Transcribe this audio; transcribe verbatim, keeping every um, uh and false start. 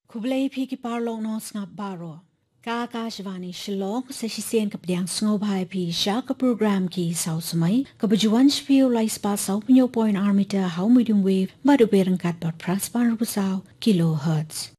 Kublai pi ki parlong no ngap baro. Ka Akashvani Shillong se shisien kap diang sngob hai pi sha ka program ki sau samai ka bajuan shpio lai spa sau pinyo point armita how medium wave madu berangkat dot praspan rusau kilohertz.